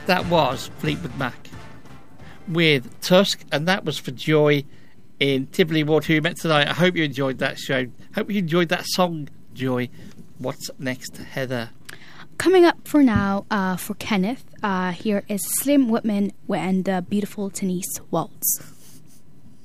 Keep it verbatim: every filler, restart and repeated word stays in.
That was Fleetwood Mac with Tusk, and that was for Joy in Tivoli Water, who you met tonight. I hope you enjoyed that show. Hope you enjoyed that song, Joy. What's next, Heather? Coming up for now, uh, for Kenneth, uh, here is Slim Whitman and the Beautiful Tennis Waltz.